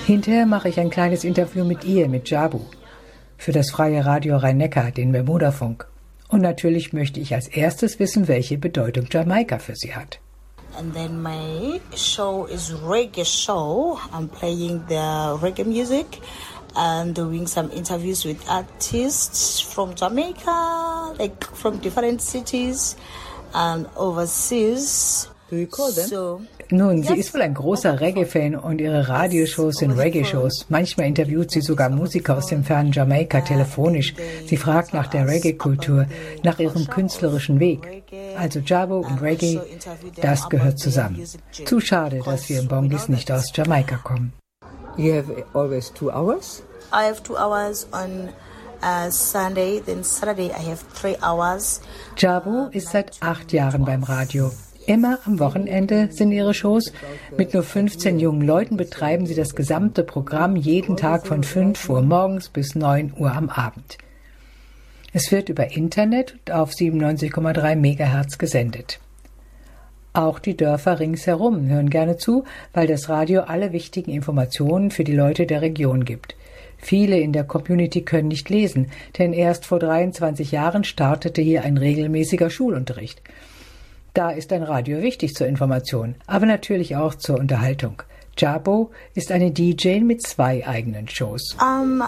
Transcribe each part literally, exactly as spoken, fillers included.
Hinterher mache ich ein kleines Interview mit ihr, mit Jabu, für das Freie Radio Rhein-Neckar, den Bermudafunk. Und natürlich möchte ich als erstes wissen, welche Bedeutung Jamaika für sie hat. And then my show is reggae show. I'm playing the reggae music and doing some interviews with artists from Jamaica, like from different cities and overseas. Do you call them? So, Nun, sie ist wohl ein großer Reggae-Fan und ihre Radioshows sind Reggae-Shows. Manchmal interviewt sie sogar Musiker aus dem fernen Jamaika telefonisch. Sie fragt nach der Reggae-Kultur, nach ihrem künstlerischen Weg. Also Jabu und Reggae, das gehört zusammen. Zu schade, dass wir in Bongis nicht aus Jamaika kommen. You have always two hours? I have two hours on uh, Sunday, then Saturday I have three hours. Jabu ist seit acht Jahren beim Radio. Immer am Wochenende sind ihre Shows. Mit nur fünfzehn jungen Leuten betreiben sie das gesamte Programm jeden Tag von fünf Uhr morgens bis neun Uhr am Abend. Es wird über Internet auf siebenundneunzig Komma drei Megahertz gesendet. Auch die Dörfer ringsherum hören gerne zu, weil das Radio alle wichtigen Informationen für die Leute der Region gibt. Viele in der Community können nicht lesen, denn erst vor dreiundzwanzig Jahren startete hier ein regelmäßiger Schulunterricht. Da ist ein Radio wichtig zur Information, aber natürlich auch zur Unterhaltung. Jabu ist eine D J mit zwei eigenen Shows. Um,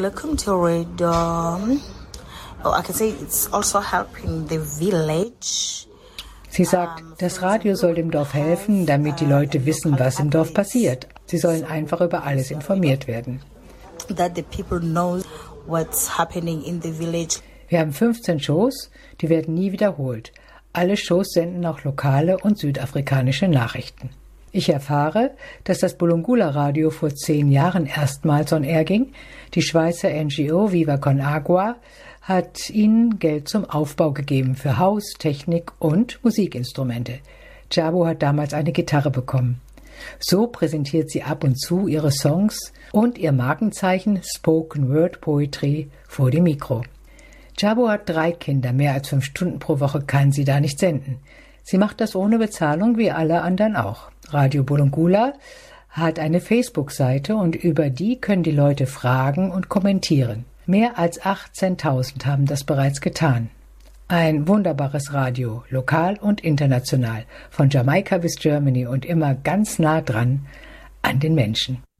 oh, I can say it's also helping the village. Sie sagt, das Radio soll dem Dorf helfen, damit die Leute wissen, was im Dorf passiert. Sie sollen einfach über alles informiert werden. That the people know what's happening in the village. Wir haben fünfzehn Shows, die werden nie wiederholt. Alle Shows senden auch lokale und südafrikanische Nachrichten. Ich erfahre, dass das Bulungula-Radio vor zehn Jahren erstmals on air ging. Die Schweizer N G O Viva Con Agua hat ihnen Geld zum Aufbau gegeben für Haus, Technik und Musikinstrumente. Jabu hat damals eine Gitarre bekommen. So präsentiert sie ab und zu ihre Songs und ihr Markenzeichen Spoken Word Poetry vor dem Mikro. Jabu hat drei Kinder, mehr als fünf Stunden pro Woche kann sie da nicht senden. Sie macht das ohne Bezahlung, wie alle anderen auch. Radio Bulungula hat eine Facebook-Seite und über die können die Leute fragen und kommentieren. Mehr als achtzehntausend haben das bereits getan. Ein wunderbares Radio, lokal und international, von Jamaika bis Germany und immer ganz nah dran an den Menschen.